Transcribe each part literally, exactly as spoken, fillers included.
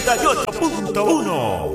ochenta y ocho punto uno.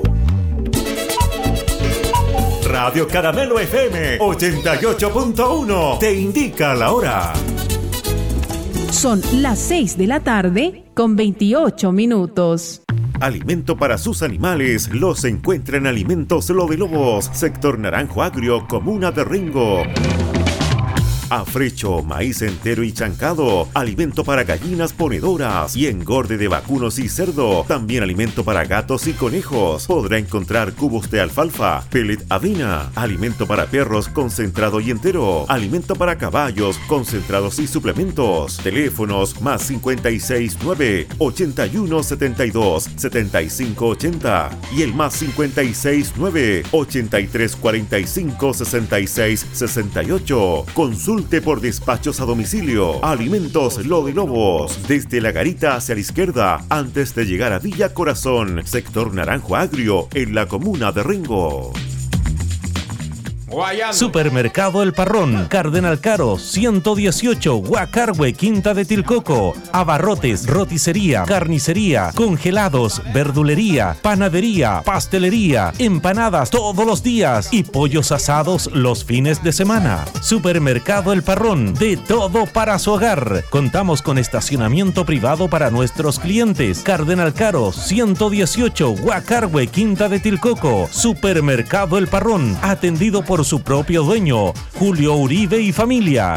Radio Caramelo F M ochenta y ocho punto uno te indica la hora. Son las seis de la tarde con veintiocho minutos. Alimento para sus animales los encuentra en Alimentos Lo de Lobos, sector Naranjo Agrio, comuna de Rengo. Afrecho, maíz entero y chancado, alimento para gallinas ponedoras y engorde de vacunos y cerdo, también alimento para gatos y conejos. Podrá encontrar cubos de alfalfa, pellet avena, alimento para perros concentrado y entero, alimento para caballos concentrados y suplementos. Teléfonos más cincuenta y seis nueve, ochenta y uno setenta y dos, setenta y cinco ochenta y el más cincuenta y seis nueve, ochenta y tres cuarenta y cinco, sesenta y seis sesenta y ocho. Consulta por despachos a domicilio. Alimentos Lo de Lobos, desde la garita hacia la izquierda, antes de llegar a Villa Corazón, sector Naranjo Agrio, en la comuna de Rengo. Supermercado El Parrón, Cardenal Caro, ciento dieciocho, Huacarhue, Quinta de Tilcoco. Abarrotes, roticería, carnicería, congelados, verdulería, panadería, pastelería, empanadas todos los días y pollos asados los fines de semana. Supermercado El Parrón, de todo para su hogar. Contamos con estacionamiento privado para nuestros clientes. Cardenal Caro, ciento dieciocho, Huacarhue, Quinta de Tilcoco. Supermercado El Parrón, atendido por su propio dueño, Julio Uribe y familia.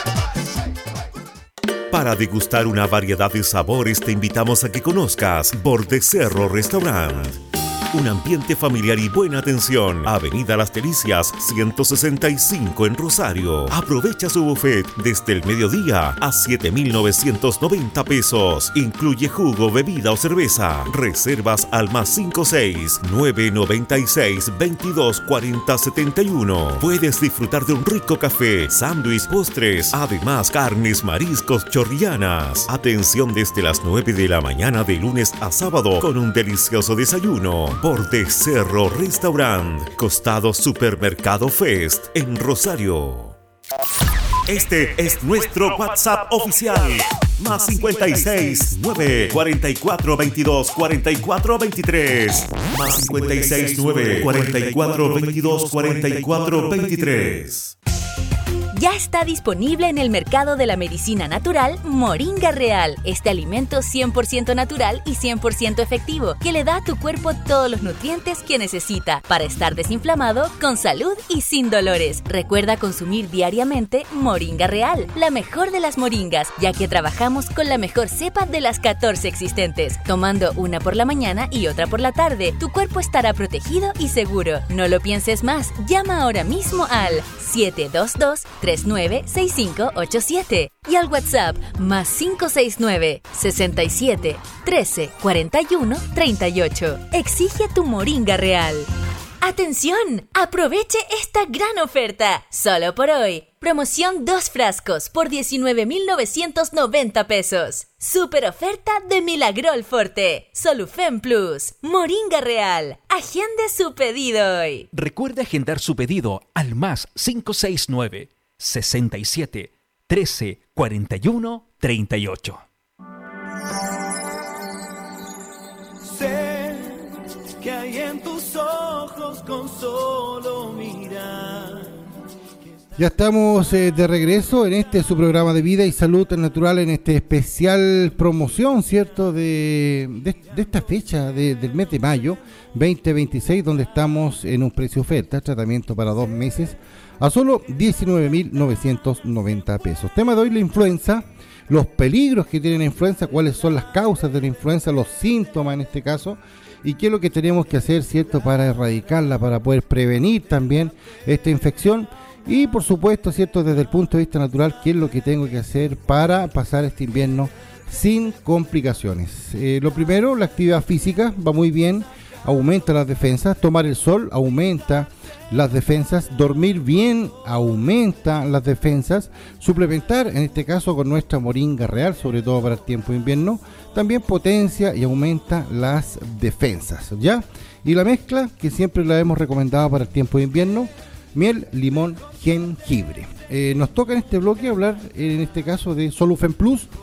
Para degustar una variedad de sabores te invitamos a que conozcas Borde Cerro Restaurant. Un ambiente familiar y buena atención. Avenida Las Delicias, ciento sesenta y cinco en Rosario. Aprovecha su buffet desde el mediodía a siete mil novecientos noventa pesos. Incluye jugo, bebida o cerveza. Reservas al más cincuenta y seis, nueve noventa y seis, veintidós cuarenta setenta y uno. Puedes disfrutar de un rico café, sándwich, postres, además carnes, mariscos, chorrianas. Atención desde las nueve de la mañana de lunes a sábado con un delicioso desayuno. Borde Cerro Restaurant, costado Supermercado Fest en Rosario. Este es nuestro WhatsApp oficial. Más cincuenta y seis, nueve, cuarenta y cuatro, veintidós, cuarenta y cuatro, veintitrés. Más cincuenta y seis, nueve, cuarenta y cuatro, veintidós, cuarenta y cuatro, veintitrés. Ya está disponible en el mercado de la medicina natural Moringa Real. Este alimento cien por ciento natural y cien por ciento efectivo que le da a tu cuerpo todos los nutrientes que necesita para estar desinflamado, con salud y sin dolores. Recuerda consumir diariamente Moringa Real, la mejor de las moringas, ya que trabajamos con la mejor cepa de las catorce existentes. Tomando una por la mañana y otra por la tarde, tu cuerpo estará protegido y seguro. No lo pienses más. Llama ahora mismo al siete dos dos, tres nueve seis cinco ocho siete y al WhatsApp más cinco seis nueve, sesenta y siete, trece, cuarenta y uno, treinta y ocho. Exige tu Moringa Real. ¡Atención! ¡Aproveche esta gran oferta! Solo por hoy. Promoción dos frascos por diecinueve mil novecientos noventa pesos. Super oferta de Milagrol Forte. Solufen Plus. Moringa Real. Agende su pedido hoy. Recuerde agendar su pedido al más cinco seis nueve, sesenta y siete, trece, cuarenta y uno, treinta y ocho. Sé que hay en tus ojos con solo mirar. Ya estamos eh, de regreso en este su programa de vida y salud natural, en este especial promoción, ¿cierto? De, de, de esta fecha de, del mes de mayo veinte veintiséis, donde estamos en un precio oferta, tratamiento para dos meses a solo diecinueve mil novecientos noventa pesos. Tema de hoy, la influenza, los peligros que tiene la influenza, cuáles son las causas de la influenza, los síntomas en este caso, y qué es lo que tenemos que hacer, ¿cierto?, para erradicarla, para poder prevenir también esta infección. Y por supuesto, ¿cierto?, desde el punto de vista natural, qué es lo que tengo que hacer para pasar este invierno sin complicaciones. Eh, lo primero, la actividad física va muy bien, aumenta las defensas. Tomar el sol aumenta las defensas. Dormir bien aumenta las defensas. Suplementar, en este caso con nuestra Moringa Real, sobre todo para el tiempo de invierno, también potencia y aumenta las defensas, ¿ya? Y la mezcla, que siempre la hemos recomendado para el tiempo de invierno: miel, limón, jengibre. Eh, nos toca en este bloque hablar, en este caso, de Solufen Plus.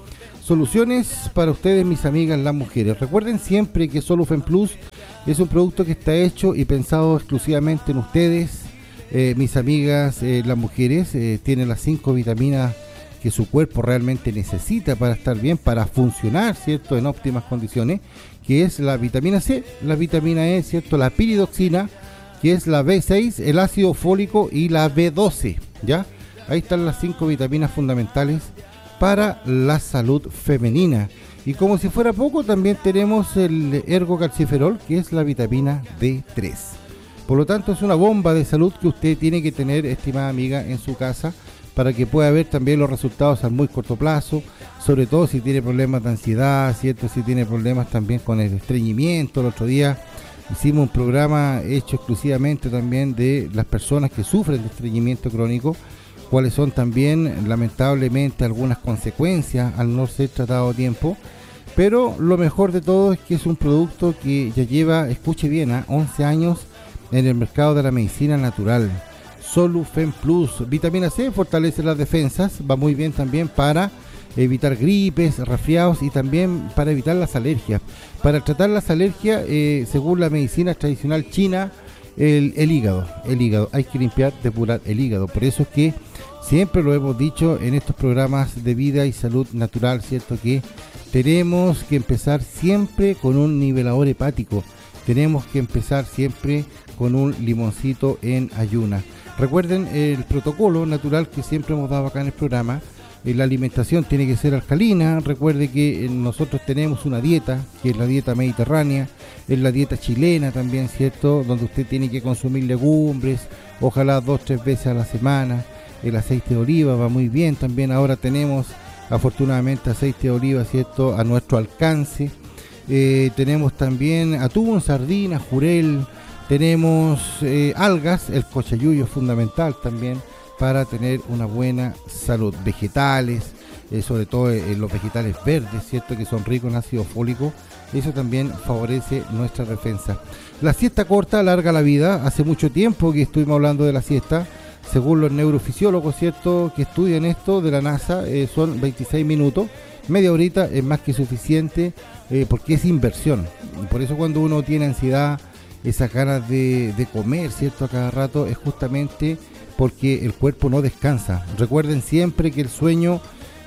Soluciones para ustedes, mis amigas, las mujeres. Recuerden siempre que Solufen Plus es un producto que está hecho y pensado exclusivamente en ustedes, eh, mis amigas, eh, las mujeres. Eh, tiene las cinco vitaminas que su cuerpo realmente necesita para estar bien, para funcionar, ¿cierto?, en óptimas condiciones, que es la vitamina C, la vitamina E, ¿cierto?, la piridoxina, que es la B seis, el ácido fólico y la B doce, ¿ya? Ahí están las cinco vitaminas fundamentales para la salud femenina. Y como si fuera poco, también tenemos el ergocalciferol, que es la vitamina D tres. Por lo tanto, es una bomba de salud que usted tiene que tener, estimada amiga, en su casa, para que pueda ver también los resultados a muy corto plazo, sobre todo si tiene problemas de ansiedad, ¿cierto? Si tiene problemas también con el estreñimiento. El otro día hicimos un programa hecho exclusivamente también de las personas que sufren de estreñimiento crónico, cuáles son también lamentablemente algunas consecuencias al no ser tratado a tiempo. Pero lo mejor de todo es que es un producto que ya lleva, escuche bien, ¿eh? once años en el mercado de la medicina natural. Solufen Plus, vitamina C, fortalece las defensas, va muy bien también para evitar gripes, resfriados y también para evitar las alergias. Para tratar las alergias, eh, según la medicina tradicional china, el, el hígado, el hígado, hay que limpiar, depurar el hígado. Por eso es que siempre lo hemos dicho en estos programas de vida y salud natural, ¿cierto?, que tenemos que empezar siempre con un nivelador hepático, tenemos que empezar siempre con un limoncito en ayuna. Recuerden el protocolo natural que siempre hemos dado acá en el programa. Eh, la alimentación tiene que ser alcalina. Recuerde que eh, nosotros tenemos una dieta, que es la dieta mediterránea, es la dieta chilena también, ¿cierto?, donde usted tiene que consumir legumbres, ojalá dos, tres veces a la semana. El aceite de oliva va muy bien también. Ahora tenemos afortunadamente aceite de oliva, ¿cierto?, a nuestro alcance. Eh, tenemos también atún, sardinas, jurel. Tenemos eh, algas, el cochayuyo es fundamental también para tener una buena salud. Vegetales, eh, sobre todo eh, los vegetales verdes, ¿cierto?, que son ricos en ácido fólico, eso también favorece nuestra defensa. La siesta corta alarga la vida. Hace mucho tiempo que estuvimos hablando de la siesta. Según los neurofisiólogos, ¿cierto?, que estudian esto de la NASA, eh, son veintiséis minutos. Media horita es más que suficiente eh, porque es inversión. Por eso cuando uno tiene ansiedad, esas ganas de, de comer, ¿cierto?, a cada rato, es justamente porque el cuerpo no descansa. Recuerden siempre que el sueño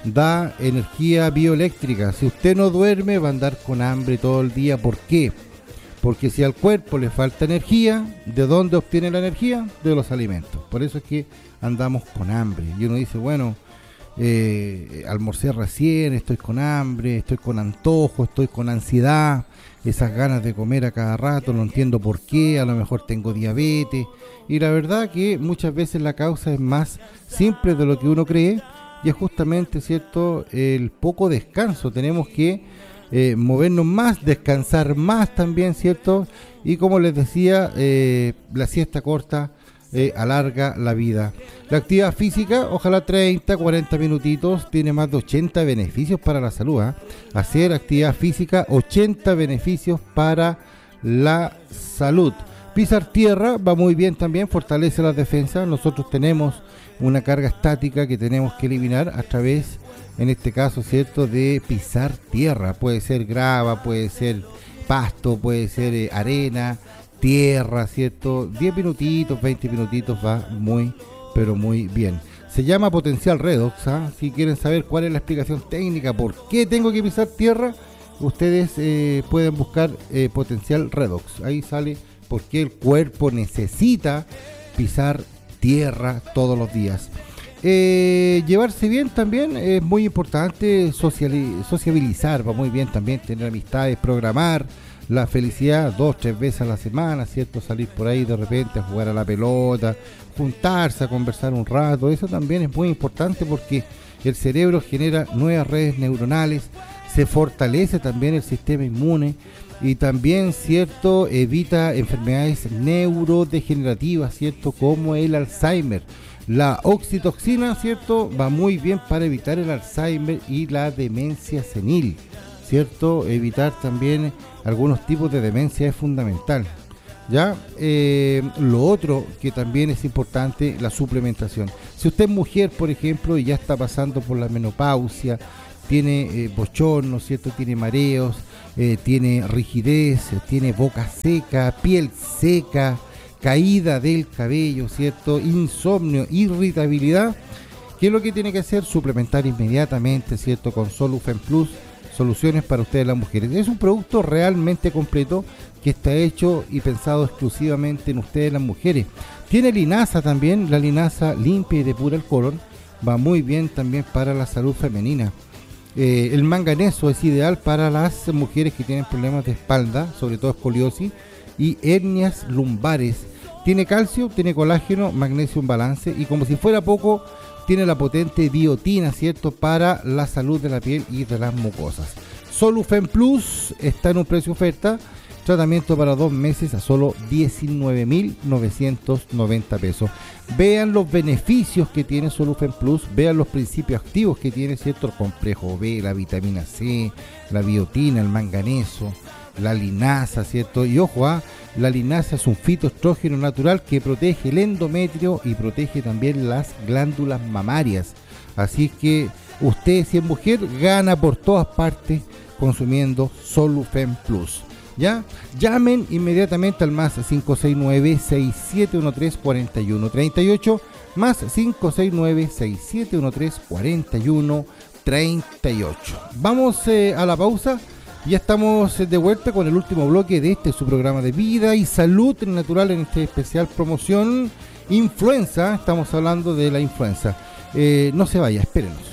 da energía bioeléctrica. Si usted no duerme, va a andar con hambre todo el día. ¿Por qué? Porque si al cuerpo le falta energía, ¿de dónde obtiene la energía? De los alimentos. Por eso es que andamos con hambre. Y uno dice, bueno, eh, almorcé recién, estoy con hambre, estoy con antojo, estoy con ansiedad, esas ganas de comer a cada rato, no entiendo por qué, a lo mejor tengo diabetes. Y la verdad que muchas veces la causa es más simple de lo que uno cree, y es justamente, ¿cierto?, el poco descanso. Tenemos que eh, movernos más, descansar más también, ¿cierto? Y como les decía, eh, la siesta corta Eh, alarga la vida. La actividad física, ojalá treinta, cuarenta minutitos, tiene más de ochenta beneficios para la salud, ¿eh? Hacer actividad física, ochenta beneficios para la salud. Pisar tierra va muy bien también, fortalece las defensas. Nosotros tenemos una carga estática que tenemos que eliminar a través, en este caso, ¿cierto?, de pisar tierra. Puede ser grava, puede ser pasto, puede ser eh, arena, tierra, ¿cierto? diez minutitos, veinte minutitos va muy, pero muy bien. Se llama Potencial Redox, ¿ah? Si quieren saber cuál es la explicación técnica, por qué tengo que pisar tierra, ustedes eh, pueden buscar eh, Potencial Redox. Ahí sale por qué el cuerpo necesita pisar tierra todos los días. Eh, llevarse bien también es muy importante, sociali- sociabilizar va muy bien también, tener amistades, programar la felicidad dos, tres veces a la semana, ¿cierto? Salir por ahí de repente a jugar a la pelota, juntarse a conversar un rato, eso también es muy importante porque el cerebro genera nuevas redes neuronales, se fortalece también el sistema inmune y también, ¿cierto?, evita enfermedades neurodegenerativas, ¿cierto?, como el Alzheimer. La oxitoxina, ¿cierto?, va muy bien para evitar el Alzheimer y la demencia senil, ¿cierto? Evitar también algunos tipos de demencia es fundamental. Ya, eh, lo otro que también es importante, la suplementación. Si usted es mujer, por ejemplo, y ya está pasando por la menopausia, tiene eh, bochorno, ¿cierto? Tiene mareos, eh, tiene rigidez, tiene boca seca, piel seca, caída del cabello, ¿cierto? Insomnio, irritabilidad. ¿Qué es lo que tiene que hacer? Suplementar inmediatamente, ¿cierto? Con Solufen Plus, soluciones para ustedes las mujeres. Es un producto realmente completo que está hecho y pensado exclusivamente en ustedes las mujeres. Tiene linaza también, la linaza limpia y depura el colon, va muy bien también para la salud femenina. Eh, el manganeso es ideal para las mujeres que tienen problemas de espalda, sobre todo escoliosis y hernias lumbares. Tiene calcio, tiene colágeno, magnesio en balance y como si fuera poco, tiene la potente biotina, ¿cierto? Para la salud de la piel y de las mucosas. Solufen Plus está en un precio oferta, tratamiento para dos meses a solo diecinueve mil novecientos noventa pesos. Vean los beneficios que tiene Solufen Plus, vean los principios activos que tiene, ¿cierto? El complejo B, la vitamina C, la biotina, el manganeso, la linaza, ¿cierto? Y ojo, ¿ah? La linaza es un fitoestrógeno natural que protege el endometrio y protege también las glándulas mamarias. Así que usted, si es mujer, gana por todas partes consumiendo Solufen Plus. ¿Ya? Llamen inmediatamente al más cinco seis nueve, seis siete uno tres, cuatro uno tres ocho, más cinco seis nueve, seis siete uno tres, cuatro uno tres ocho. Vamos eh, a la pausa. Ya estamos de vuelta con el último bloque de este su programa de vida y salud natural en este especial promoción influenza. Estamos hablando de la influenza. Eh, no se vaya, espérenos.